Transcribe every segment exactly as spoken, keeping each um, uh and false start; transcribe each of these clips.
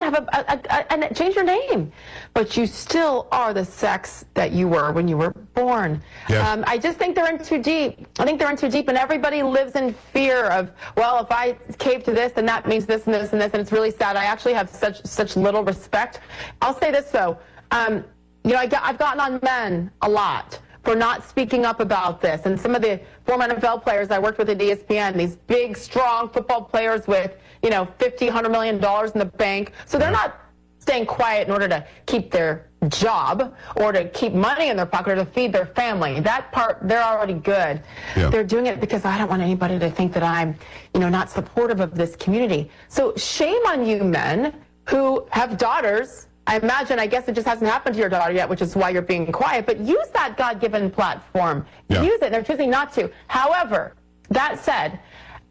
have a, a, a, a change your name, but you still are the sex that you were when you were born. Yes. Um, I just think they're in too deep. I think they're in too deep, and everybody lives in fear of, well, if I cave to this, then that means this and this and this, and it's really sad. I actually have such such little respect. I'll say this though, um, you know, I get, I've gotten on men a lot for not speaking up about this. And some of the former N F L players I worked with at E S P N, these big, strong football players with, you know, fifty, one hundred million dollars in the bank. So they're not staying quiet in order to keep their job or to keep money in their pocket or to feed their family. That part, they're already good. Yeah. They're doing it because I don't want anybody to think that I'm, you know, not supportive of this community. So shame on you men who have daughters. I imagine, I guess it just hasn't happened to your daughter yet, which is why you're being quiet, but use that God-given platform. Yeah. Use it. They're choosing not to. However, that said,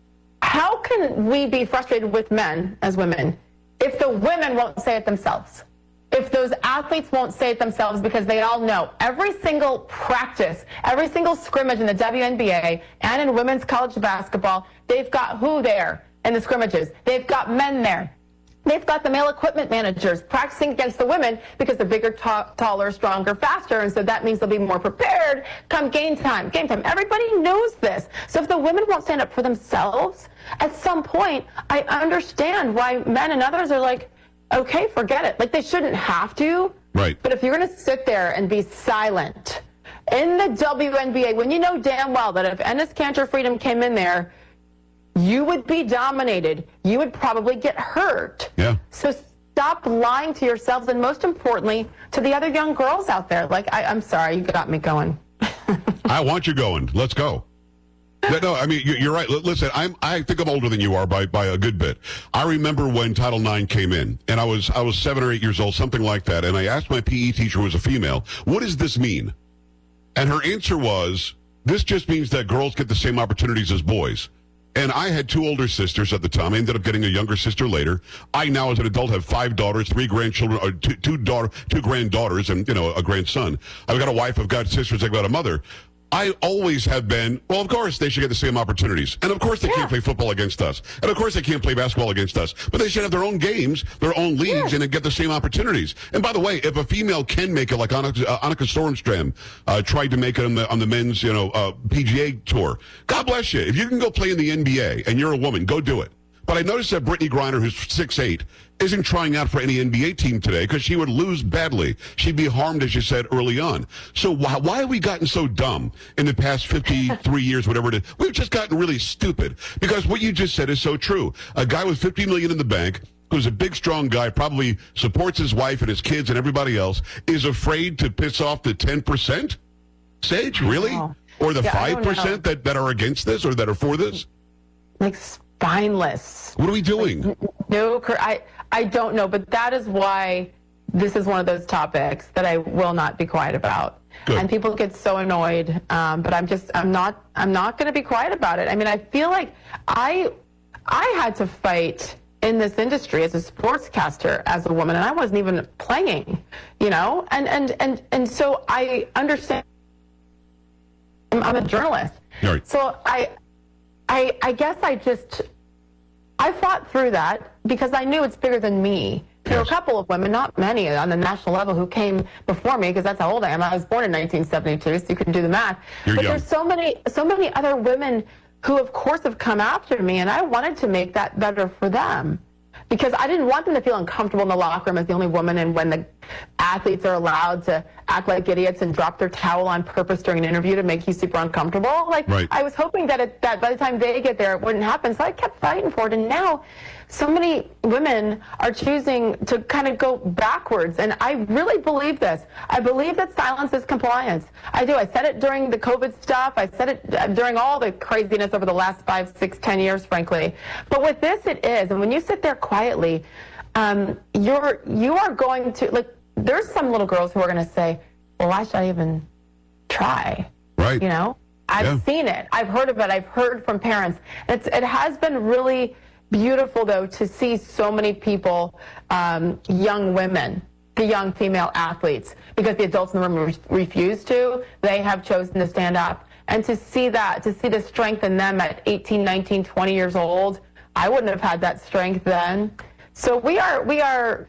how can we be frustrated with men as women if the women won't say it themselves? If those athletes won't say it themselves, because they all know every single practice, every single scrimmage in the W N B A and in women's college basketball, they've got who there in the scrimmages? They've got men there. They've got the male equipment managers practicing against the women because they're bigger, ta- taller, stronger, faster, and so that means they'll be more prepared come game time. Game time. Everybody knows this. So if the women won't stand up for themselves, at some point, I understand why men and others are like, okay, forget it. Like, they shouldn't have to. Right. But if you're going to sit there and be silent in the W N B A, when you know damn well that if Enes Kanter Freedom came in there, you would be dominated. You would probably get hurt. Yeah. So stop lying to yourselves, and most importantly, to the other young girls out there. Like, I, I'm sorry, you got me going. I want you going. Let's go. No, I mean, you're right. Listen, I'm, I think I'm older than you are by, by a good bit. I remember when Title nine came in, and I was I was seven or eight years old, something like that, and I asked my P E teacher, who was a female, what does this mean? And her answer was, this just means that girls get the same opportunities as boys. And I had two older sisters at the time. I ended up getting a younger sister later. I now, as an adult, have five daughters, three grandchildren, or two, two, daughter, two granddaughters, and, you know, a grandson. I've got a wife, I've got sisters, I've got a mother. I always have been, well, of course, they should get the same opportunities. And, of course, they yeah. can't play football against us. And, of course, they can't play basketball against us. But they should have their own games, their own leagues, yeah. and get the same opportunities. And, by the way, if a female can make it, like Annika, uh, Annika Sorenstam uh, tried to make it on the, on the men's, you know, uh, P G A tour, God bless you. If you can go play in the N B A and you're a woman, go do it. But I noticed that Brittany Griner, who's six eight, isn't trying out for any N B A team today because she would lose badly. She'd be harmed, as you said, early on. So why, why have we gotten so dumb in the past fifty-three years, whatever it is? We've just gotten really stupid because what you just said is so true. A guy with fifty million dollars in the bank, who's a big, strong guy, probably supports his wife and his kids and everybody else, is afraid to piss off the ten percent? Sage, really? Or the yeah, five percent that, that are against this or that are for this? Like spineless. What are we doing? No, I, I don't know, but that is why this is one of those topics that I will not be quiet about. Good. And people get so annoyed, um, but I'm just, I'm not, I'm not going to be quiet about it. I mean, I feel like I, I had to fight in this industry as a sportscaster as a woman, and I wasn't even playing, you know, and, and, and, and so I understand. I'm, I'm a journalist. Right. So I, I, I guess I just, I fought through that because I knew it's bigger than me. There were a couple of women, not many on the national level, who came before me because that's how old I am. I was born in nineteen seventy-two, so you can do the math. You're but young. There's so many, so many other women who, of course, have come after me, and I wanted to make that better for them. Because I didn't want them to feel uncomfortable in the locker room as the only woman, and when the athletes are allowed to act like idiots and drop their towel on purpose during an interview to make you super uncomfortable. Like, right. I was hoping that it, that by the time they get there, it wouldn't happen. So I kept fighting for it, and now so many women are choosing to kind of go backwards, and I really believe this. I believe that silence is compliance. I do. I said it during the COVID stuff. I said it during all the craziness over the last five, six, ten years, frankly. But with this, it is. And when you sit there quietly, um, you're you are going to, like, there's some little girls who are going to say, well, why should I even try? Right. You know? I've yeah. seen it. I've heard of it. I've heard from parents. It's, it has been really beautiful, though, to see so many people, um, young women, the young female athletes, because the adults in the room re- refuse to, they have chosen to stand up. And to see that, to see the strength in them at eighteen, nineteen, twenty years old, I wouldn't have had that strength then. So we are, we are